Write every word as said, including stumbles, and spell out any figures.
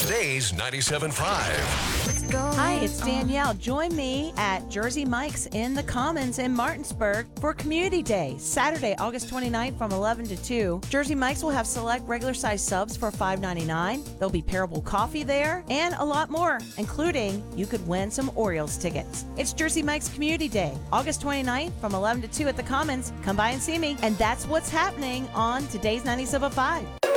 today's ninety-seven point five. Hi, it's Danielle. Join me at Jersey Mike's in the Commons in Martinsburg for Community Day, Saturday, August twenty-ninth from eleven to two. Jersey Mike's will have select regular-size subs for five ninety-nine. There'll be Parable Coffee there and a lot more, including you could win some Orioles tickets. It's Jersey Mike's Community Day, August twenty-ninth from eleven to two at the Commons. Come by and see me. And that's what's happening on today's ninety-seven point five.